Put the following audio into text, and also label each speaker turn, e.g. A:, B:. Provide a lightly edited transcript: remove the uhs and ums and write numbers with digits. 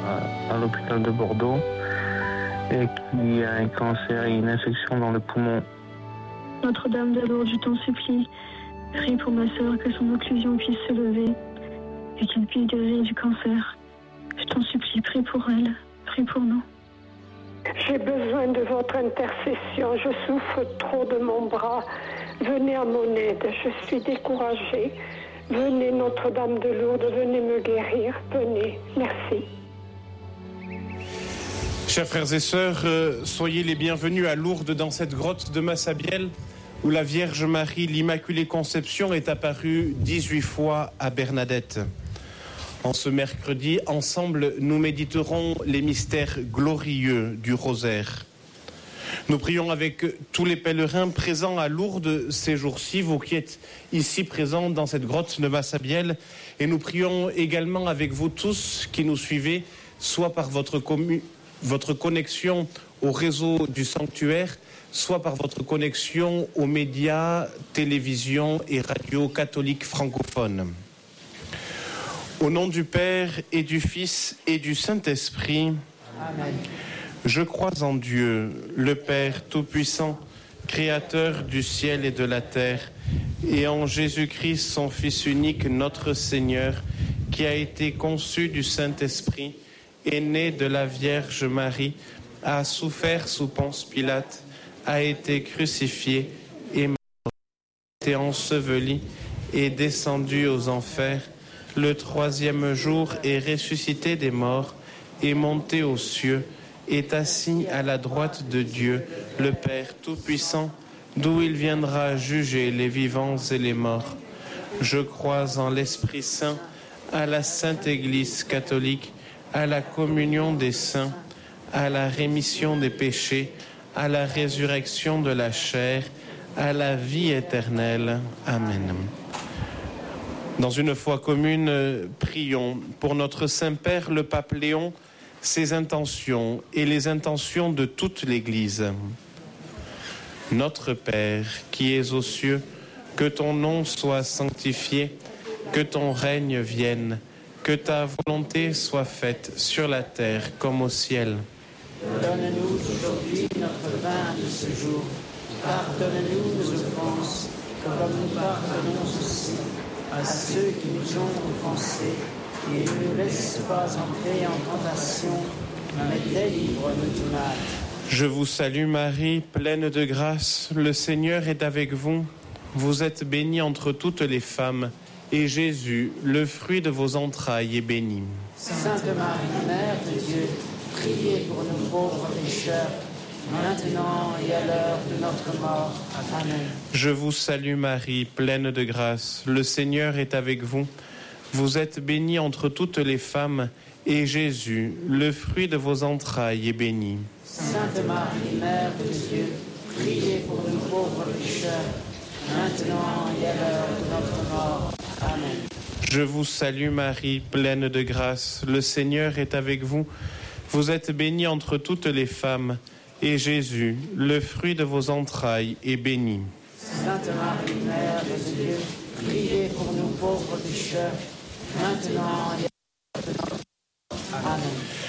A: à l'hôpital de Bordeaux et qui a un cancer et une infection dans le poumon.
B: Notre-Dame de Lourdes, je t'en supplie, prie pour ma sœur que son occlusion puisse se lever et qu'il puisse guérir du cancer. Je t'en supplie, prie pour elle, prie pour nous.
C: J'ai besoin de votre intercession, je souffre trop de mon bras. Venez à mon aide, je suis découragée. Venez Notre-Dame de Lourdes, venez me guérir, venez, merci.
D: Chers frères et sœurs, soyez les bienvenus à Lourdes dans cette grotte de Massabielle où la Vierge Marie, l'Immaculée Conception, est apparue 18 fois à Bernadette. En ce mercredi, ensemble, nous méditerons les mystères glorieux du rosaire. Nous prions avec tous les pèlerins présents à Lourdes ces jours-ci, vous qui êtes ici présents dans cette grotte de Massabielle, et nous prions également avec vous tous qui nous suivez, soit par votre connexion au réseau du sanctuaire, soit par votre connexion aux médias, télévision et radio catholiques francophones. Au nom du Père et du Fils et du Saint-Esprit, Amen. Je crois en Dieu, le Père Tout-Puissant, Créateur du ciel et de la terre, et en Jésus-Christ, son Fils unique, notre Seigneur, qui a été conçu du Saint-Esprit, est né de la Vierge Marie, a souffert sous Ponce Pilate, a été crucifié, est mort, a été enseveli, est descendu aux enfers. Le troisième jour est ressuscité des morts, est monté aux cieux, est assis à la droite de Dieu, le Père Tout-Puissant, d'où il viendra juger les vivants et les morts. Je crois en l'Esprit Saint, à la Sainte Église catholique, à la communion des saints, à la rémission des péchés, à la résurrection de la chair, à la vie éternelle. Amen. Dans une foi commune, prions pour notre Saint-Père, le Pape Léon, ses intentions et les intentions de toute l'Église. Notre Père, qui es aux cieux, que ton nom soit sanctifié, que ton règne vienne, que ta volonté soit faite sur la terre comme au ciel.
E: Donne-nous aujourd'hui notre pain de ce jour. Pardonne-nous nos offenses, comme nous pardonnons aussi à ceux qui nous ont offensés, et ne nous laisse pas entrer en tentation, mais délivre-nous du mal.
D: Je vous salue Marie, pleine de grâce, le Seigneur est avec vous. Vous êtes bénie entre toutes les femmes, et Jésus, le fruit de vos entrailles, est béni.
E: Sainte Marie, Mère de Dieu, priez pour nous pauvres pécheurs, maintenant et à l'heure de notre mort. Amen.
D: Je vous salue Marie, pleine de grâce, le Seigneur est avec vous. Vous êtes bénie entre toutes les femmes, et Jésus, le fruit de vos entrailles, est béni.
E: Sainte Marie, Mère de Dieu, priez pour nous pauvres pécheurs, maintenant et à l'heure de notre mort. Amen.
D: Je vous salue Marie, pleine de grâce, le Seigneur est avec vous. Vous êtes bénie entre toutes les femmes, et Jésus, le fruit de vos entrailles, est béni.
E: Sainte Marie, Mère de Dieu, priez pour nous pauvres pécheurs, maintenant et à l'heure de notre mort. Amen.